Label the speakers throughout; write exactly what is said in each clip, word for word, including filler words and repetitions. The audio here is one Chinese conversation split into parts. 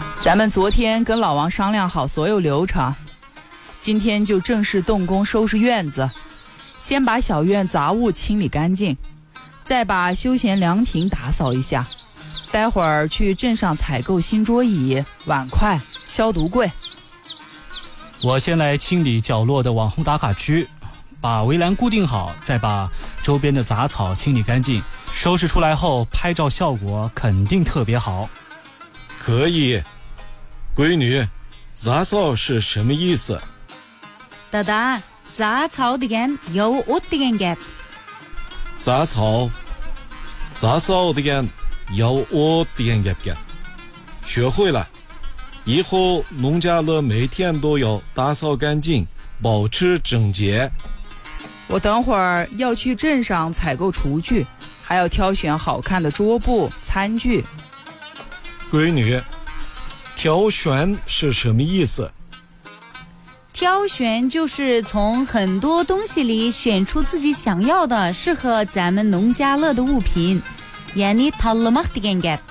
Speaker 1: 咱们昨天跟老王商量好所有流程，今天就正式动工收拾院子。先把小院杂物清理干净，再把休闲凉亭打扫一下，待会儿去镇上采购新桌椅、碗筷、消毒柜。
Speaker 2: 我先来清理角落的网红打卡区，把围栏固定好，再把周边的杂草清理干净。收拾出来后，拍照效果肯定特别好。
Speaker 3: 可以。闺女，杂草是什么意思？
Speaker 4: 大大，杂草деген 여우 옷 деген gap。
Speaker 3: 杂草，杂草деген 여우 옷 деген gap。学会了，以后农家乐每天都要打扫干净，保持整洁。
Speaker 1: 我等会儿要去镇上采购厨具，还要挑选好看的桌布、餐具。
Speaker 3: 闺女，挑选是什么意思？
Speaker 4: 挑选就是从很多东西里选出自己想要的适合咱们农家乐的物品。Yani tanımak деген gap。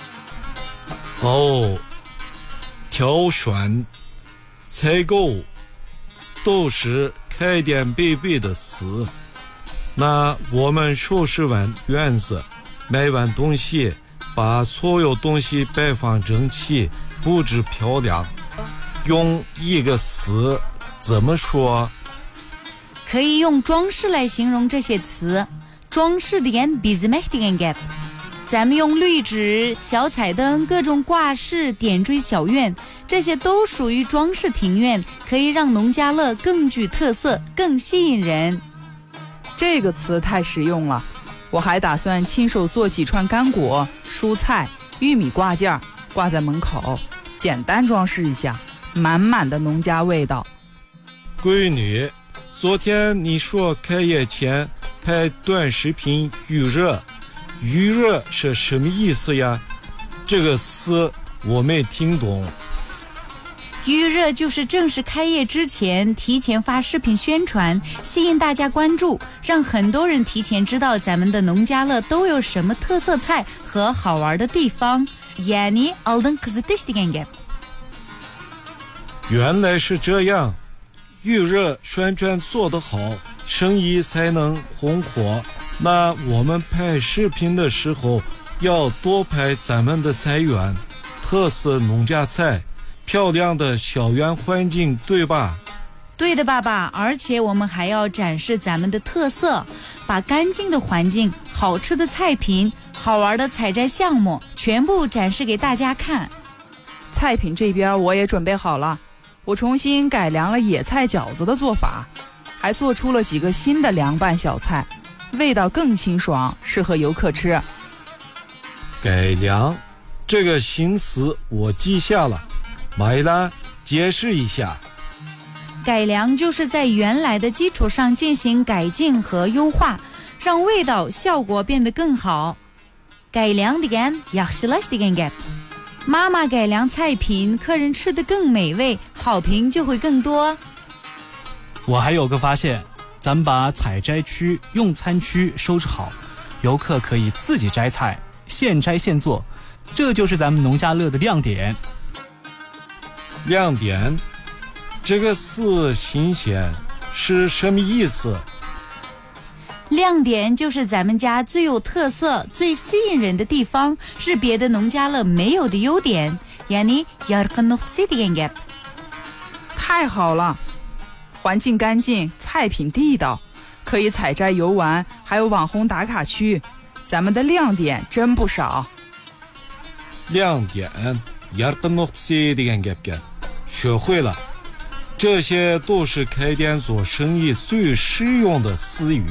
Speaker 3: 哦，挑选、采购都是开店必备的词。那我们收拾完院子，买完东西，把所有东西摆放整齐，布置漂亮，用一个词怎么说？
Speaker 4: 可以用装饰来形容这些词。装饰деген безmek деген gap。咱们用绿植、小彩灯、各种挂饰点缀小院，这些都属于装饰庭院，可以让农家乐更具特色，更吸引人。
Speaker 1: 这个词太实用了，我还打算亲手做几串干果、蔬菜、玉米挂件，挂在门口，简单装饰一下，满满的农家味道。
Speaker 3: 闺女，昨天你说开业前拍短视频预热，预热是什么意思呀？这个词我没听懂。
Speaker 4: 预热就是正式开业之前提前发视频宣传，吸引大家关注，让很多人提前知道咱们的农家乐都有什么特色菜和好玩的地方。Yani aldın kızıtış деген gap。
Speaker 3: 原来是这样，预热宣传做得好，生意才能红火。那我们拍视频的时候要多拍咱们的菜园、特色农家菜、漂亮的小园环境，对吧？
Speaker 4: 对的，爸爸。而且我们还要展示咱们的特色，把干净的环境、好吃的菜品、好玩的采摘项目全部展示给大家看。
Speaker 1: 菜品这边我也准备好了，我重新改良了野菜饺子的做法，还做出了几个新的凉拌小菜，味道更清爽，适合游客吃。
Speaker 3: 改良这个新词我记下了，马伊拉解释一下。
Speaker 4: 改良就是在原来的基础上进行改进和优化，让味道效果变得更好。改良деген yaxshilash деген gap。妈妈改良菜品，客人吃得更美味，好评就会更多。
Speaker 2: 我还有个发现，咱们把采摘区、用餐区收拾好，游客可以自己摘菜，现摘现做，这就是咱们农家乐的亮点。
Speaker 3: 亮点这个词新鲜，是什么意思？
Speaker 4: 亮点就是咱们家最有特色、最吸引人的地方，是别的农家乐没有的优点。Yani yarqin nuqtasi деген gap。
Speaker 1: 太好了，环境干净，菜品地道，可以采摘游玩，还有网红打卡区，咱们的亮点真不少。
Speaker 3: 亮点yarqin nuqtasi деген gap。学会了，这些都是开店做生意最实用的词语。